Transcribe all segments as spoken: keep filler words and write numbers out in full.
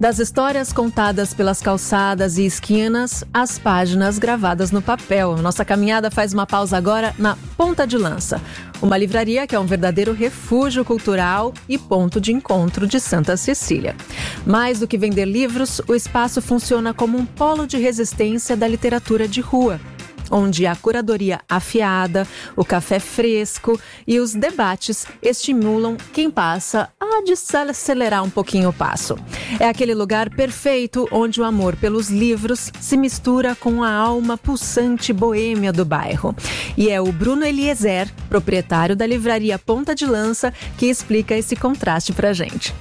Das histórias contadas pelas calçadas e esquinas, às páginas gravadas no papel. Nossa caminhada faz uma pausa agora na Ponta de Lança, uma livraria que é um verdadeiro refúgio cultural e ponto de encontro de Santa Cecília. Mais do que vender livros, o espaço funciona como um polo de resistência da literatura de rua, onde a curadoria afiada, o café fresco e os debates estimulam quem passa a desacelerar um pouquinho o passo. É aquele lugar perfeito onde o amor pelos livros se mistura com a alma pulsante boêmia do bairro. E é o Bruno Eliezer, proprietário da livraria Ponta de Lança, que explica esse contraste pra gente.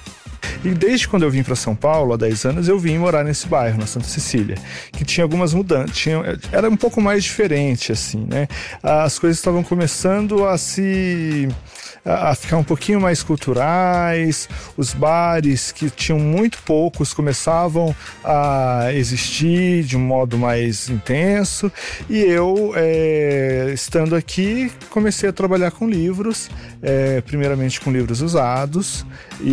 E desde quando eu vim para São Paulo, há dez anos, eu vim morar nesse bairro, na Santa Cecília, que tinha algumas mudanças, tinha, era um pouco mais diferente, assim, né? As coisas estavam começando a se... a ficar um pouquinho mais culturais, os bares que tinham muito poucos começavam a existir de um modo mais intenso, e eu, é, estando aqui, comecei a trabalhar com livros, é, primeiramente com livros usados,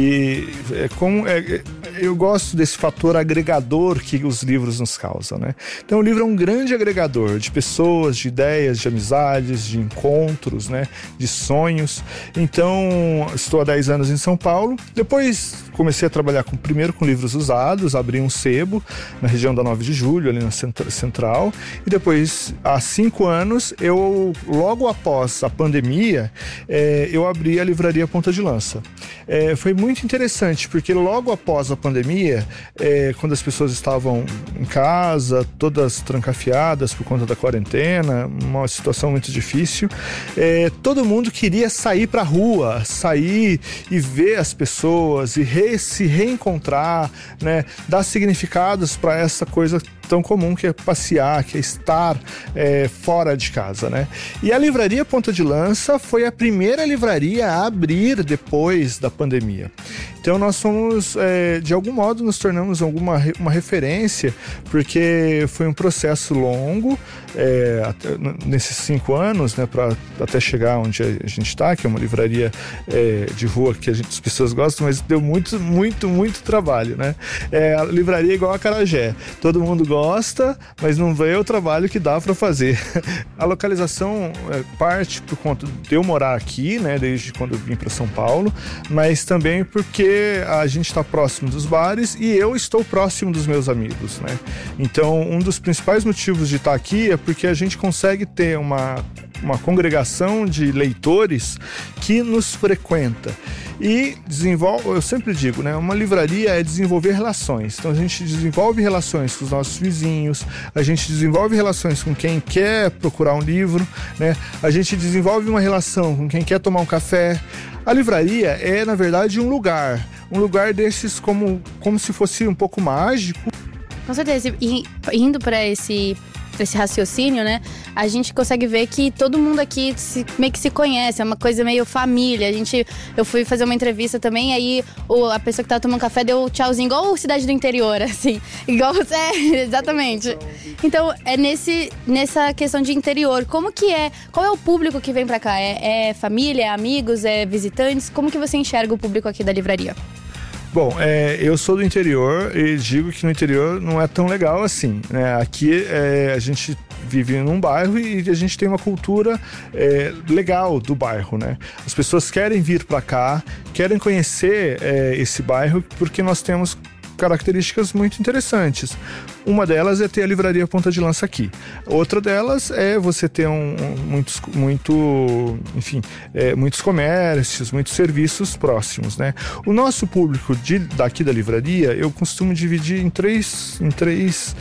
e é, com, é, eu gosto desse fator agregador que os livros nos causam, né? Então o livro é um grande agregador de pessoas, de ideias, de amizades, de encontros, né? De sonhos. Então, estou há dez anos em São Paulo. Depois comecei a trabalhar com, primeiro com livros usados, abri um sebo na região da nove de julho, ali na Central. E depois, há cinco anos, eu, logo após a pandemia, é, eu abri a livraria Ponta de Lança. É, foi muito interessante, porque logo após a pandemia, é, quando as pessoas estavam em casa, todas trancafiadas por conta da quarentena, uma situação muito difícil, é, todo mundo queria sair para a rua, sair e ver as pessoas e re, se reencontrar, né, dar significados para essa coisa tão comum que é passear, que é estar é, fora de casa, né? E a livraria Ponta de Lança foi a primeira livraria a abrir depois da pandemia. Então nós somos, é, de algum modo, nos tornamos alguma uma referência, porque foi um processo longo, é, até, nesses cinco anos, né, para até chegar onde a gente está, que é uma livraria é, de rua que a gente, as pessoas gostam, mas deu muito, muito, muito trabalho, né? É, a livraria é igual a acarajé, todo mundo gosta, mas não vê o trabalho que dá para fazer. A localização é, parte por conta de eu morar aqui, né, desde quando eu vim para São Paulo, mas também porque a gente está próximo dos bares e eu estou próximo dos meus amigos, né? Então, um dos principais motivos de estar aqui é porque a gente consegue ter uma, uma congregação de leitores que nos frequenta. E desenvolve, eu sempre digo, né? Uma livraria é desenvolver relações. Então a gente desenvolve relações com os nossos vizinhos, a gente desenvolve relações com quem quer procurar um livro, né? A gente desenvolve uma relação com quem quer tomar um café. A livraria é, na verdade, um lugar. Um lugar desses como, como se fosse um pouco mágico. Com certeza. E indo para esse... esse raciocínio, né? A gente consegue ver que todo mundo aqui se, meio que se conhece, é uma coisa meio família. A gente, eu fui fazer uma entrevista também, aí o, a pessoa que tava tomando café deu tchauzinho, igual cidade do interior, assim. Igual, é, exatamente. Então, é nesse, nessa questão de interior. Como que é, qual é o público que vem pra cá? É, é família, é amigos, é visitantes? Como que você enxerga o público aqui da livraria? Bom, é, eu sou do interior e digo que no interior não é tão legal assim, né? Aqui é, a gente vive num bairro e a gente tem uma cultura é, legal do bairro, né? As pessoas querem vir para cá, querem conhecer é, esse bairro porque nós temos características muito interessantes. Uma delas é ter a livraria Ponta de Lança aqui. Outra delas é você ter um, um, muitos, muito, enfim, é, muitos comércios, muitos serviços próximos, né? O nosso público de, daqui da livraria, eu costumo dividir em três, em três,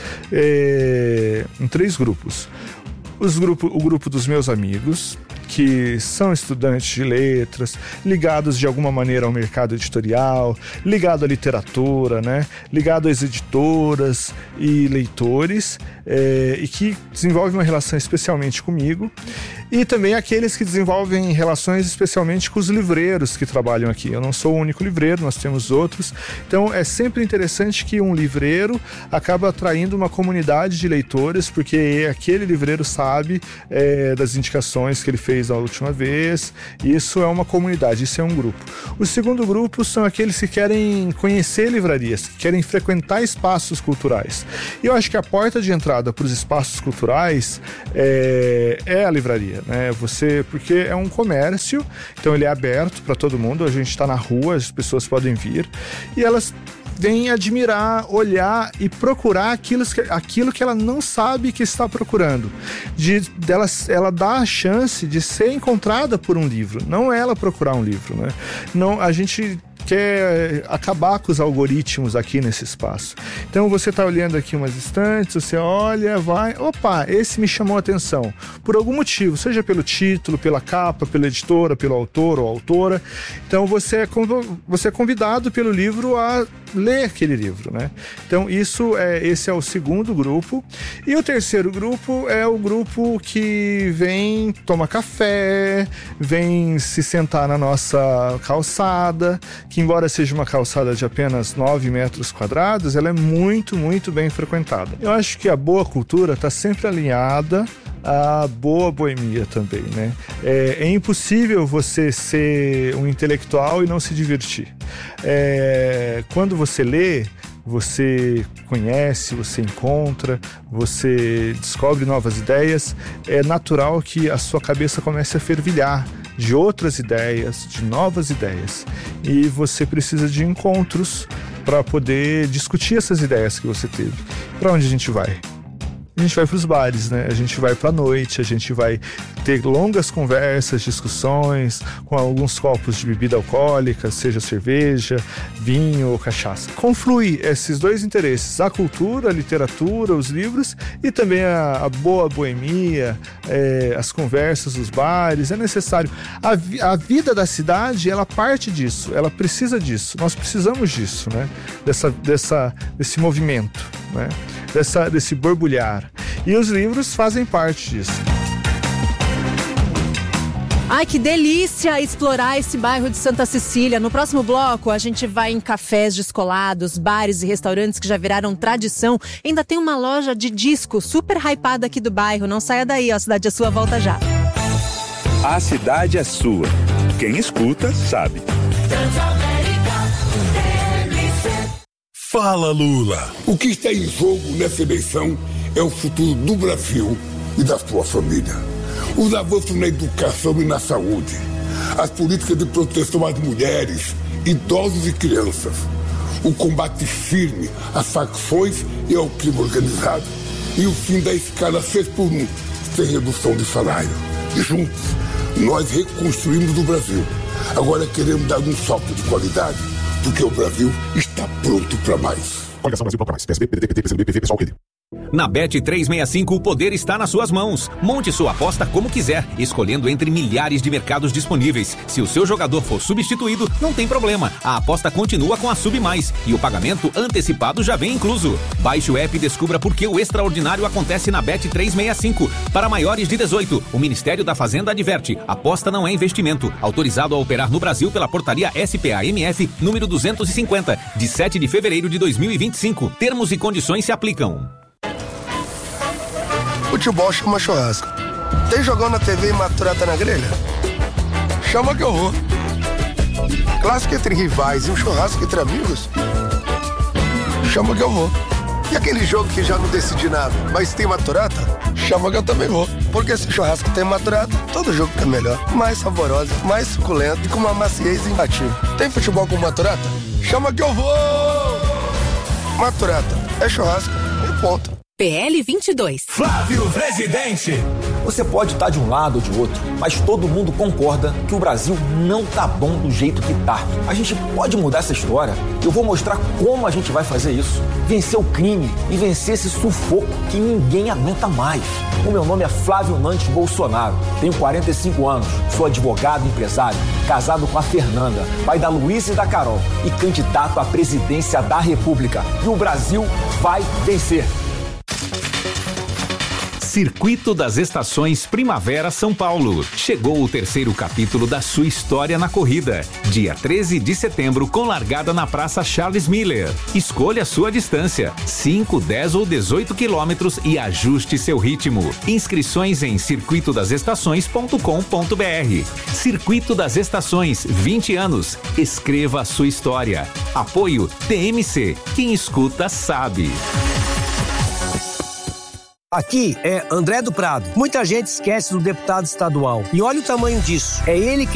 é, em três grupos. Os grupo, o grupo dos meus amigos, que são estudantes de letras, ligados de alguma maneira ao mercado editorial, ligado à literatura, né? Ligado às editoras e leitores, é, e que desenvolvem uma relação especialmente comigo. E também aqueles que desenvolvem relações especialmente com os livreiros que trabalham aqui. Eu não sou o único livreiro, nós temos outros. Então é sempre interessante que um livreiro acaba atraindo uma comunidade de leitores, porque aquele livreiro sabe é, das indicações que ele fez a última vez. Isso é uma comunidade, isso é um grupo. O segundo grupo são aqueles que querem conhecer livrarias, que querem frequentar espaços culturais. E eu acho que a porta de entrada para os espaços culturais é, é a livraria, né? Você, porque é um comércio, então ele é aberto para todo mundo, a gente está na rua, as pessoas podem vir e elas vem admirar, olhar e procurar aquilo que, aquilo que ela não sabe que está procurando. De, dela, ela dá a chance de ser encontrada por um livro, não ela procurar um livro, né? Não, a gente quer acabar com os algoritmos aqui nesse espaço. Então você está olhando aqui umas estantes, você olha, vai, opa, esse me chamou a atenção, por algum motivo, seja pelo título, pela capa, pela editora, pelo autor ou autora. Então você é, você é convidado pelo livro a ler aquele livro, né? Então isso é, esse é o segundo grupo. E o terceiro grupo é o grupo que vem, toma café, vem se sentar na nossa calçada, que embora seja uma calçada de apenas nove metros quadrados, ela é muito, muito bem frequentada. Eu acho que a boa cultura está sempre alinhada à boa boemia também, né? É, é impossível você ser um intelectual e não se divertir. É, quando você lê, você conhece, você encontra, você descobre novas ideias, é natural que a sua cabeça comece a fervilhar de outras ideias, de novas ideias. E você precisa de encontros para poder discutir essas ideias que você teve. Para onde a gente vai? A gente vai para os bares, né? A gente vai para a noite, a gente vai ter longas conversas, discussões, com alguns copos de bebida alcoólica, seja cerveja, vinho ou cachaça. Conflui esses dois interesses, a cultura, a literatura, os livros e também a, a boa boemia, é, as conversas, os bares, é necessário. A, vi, a vida da cidade, ela parte disso, ela precisa disso, nós precisamos disso, né? Dessa, dessa, desse movimento, né? Dessa, desse borbulhar. E os livros fazem parte disso. Ai, que delícia explorar esse bairro de Santa Cecília. No próximo bloco, a gente vai em cafés descolados, bares e restaurantes que já viraram tradição. Ainda tem uma loja de disco super hypada aqui do bairro. Não saia daí, ó, a cidade é sua, volta já. A cidade é sua. Quem escuta, sabe. Fala, Lula. O que está em jogo nessa eleição é o futuro do Brasil e da sua família. Os avanços na educação e na saúde, as políticas de proteção às mulheres, idosos e crianças, o combate firme às facções e ao crime organizado e o fim da escala seis por um, sem redução de salário. E juntos, nós reconstruímos o Brasil. Agora queremos dar um salto de qualidade, porque o Brasil está pronto para mais. Coligação Brasil para mais. P S B, P D T, P C do B, P V, Pessoal, Rede. Na Bet trezentos e sessenta e cinco, o poder está nas suas mãos. Monte sua aposta como quiser, escolhendo entre milhares de mercados disponíveis. Se o seu jogador for substituído, não tem problema. A aposta continua com a Sub Mais e o pagamento antecipado já vem incluso. Baixe o app e descubra por que o extraordinário acontece na Bet trezentos e sessenta e cinco. Para maiores de dezoito, o Ministério da Fazenda adverte: aposta não é investimento. Autorizado a operar no Brasil pela portaria S P A M F número duzentos e cinquenta, de sete de fevereiro de dois mil e vinte e cinco. Termos e condições se aplicam. Futebol chama churrasco. Tem jogão na T V e maturata na grelha? Chama que eu vou. Clássico entre rivais e um churrasco entre amigos? Chama que eu vou. E aquele jogo que já não decidi nada, mas tem maturata? Chama que eu também vou. Porque se churrasco tem maturata, todo jogo fica melhor. Mais saboroso, mais suculento e com uma maciez imbatível. Tem futebol com maturata? Chama que eu vou! Maturata é churrasco e ponto. P L vinte e dois. Flávio Presidente. Você pode estar de um lado ou de outro, mas todo mundo concorda que o Brasil não tá bom do jeito que tá. A gente pode mudar essa história. Eu vou mostrar como a gente vai fazer isso. Vencer o crime e vencer esse sufoco que ninguém aguenta mais. O meu nome é Flávio Nantes Bolsonaro. Tenho quarenta e cinco anos, sou advogado e empresário, casado com a Fernanda, pai da Luísa e da Carol e candidato à presidência da República. E o Brasil vai vencer. Circuito das Estações Primavera São Paulo. Chegou o terceiro capítulo da sua história na corrida. Dia treze de setembro, com largada na Praça Charles Miller. Escolha sua distância, cinco, dez ou dezoito quilômetros e ajuste seu ritmo. Inscrições em circuito das estações ponto com ponto br. Circuito das Estações, vinte anos. Escreva a sua história. Apoio T M C. Quem escuta sabe. Aqui é André do Prado. Muita gente esquece do deputado estadual. E olha o tamanho disso. É ele quem